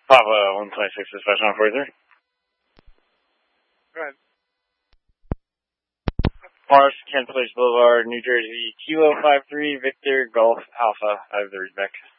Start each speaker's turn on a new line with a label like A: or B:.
A: Papa 126 dispatch on 43.
B: Go ahead.
A: Mars, Kent Place Boulevard, New Jersey, Kilo 53, Victor, Golf, Alpha. I have the read back.